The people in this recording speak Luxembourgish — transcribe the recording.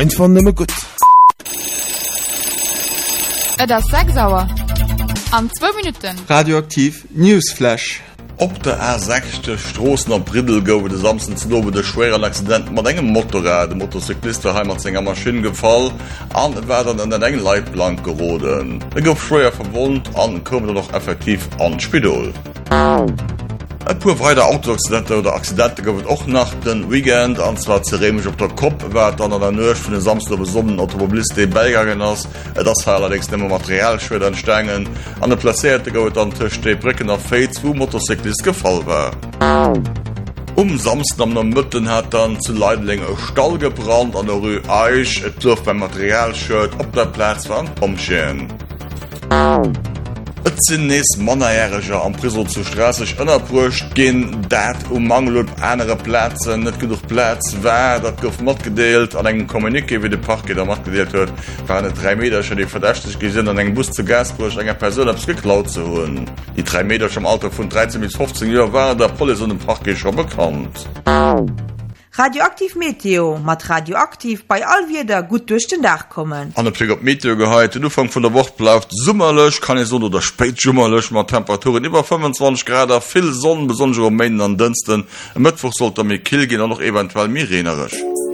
Ich fand immer gut. Das ist 6 sauer. An 2 Minuten. Radioaktiv Newsflash. Op der A6. Straßen am Bridel gowe de samsten zu dobe de schweren Accident mat engem Motorrad, de Motorcykliste heimatzinger Maschinen gefall, an war dann an den engen Leitplank geroden. Gouf schwer verwundt, an kom noch effektiv an Spidol. E puer weiter Autoaccidente oder Accidente gouft och nach den Weekend, anzwar zeremisch op der Kopf, wär dann an der Nøch vun den samste besonnen Automobilist de beigangen ass, das ha allerdings nemmer Materialschwder entstängen, an der Plaierte gouft an tech de Brecken nach Fates, wo Motorcyklist gefall war. Samsten am der Mütten hat dann zu Leidling e Stall gebrannt an der Rue Eich, et luft beim Materialschild op der Platz war an Pomschen. Et sinn nees Manneräger am Prison zu strassig ënnerbrucht ginn dat Mangel op enere Plätzen net genug Platz wär dat gouf mat gedeelt an engen Kommunike wie de Parke der mat gedeelt huet war net 3 Metersche die verdächtig gesinn an eng Bus zu Gasbruch enger Per abs geklaut zu hunn. Die 3 Meter am Alter vun 13 bis 15 Joer war der Poli un dem Parke schon bekannt. Radioaktiv Meteo mat radioaktiv bei allwieder gut durch den Dach kommen. An der Pflege op Meteo gehalt, den Ufang vun der Woche läuft summerlech, kann ich so oder spätsummerlech mat Temperaturen über 25 Grad, viel Sonnen, besonders Mäden an Dünsten. Am Mittwoch sollte mir kill gehen, noch eventuell mir renerisch.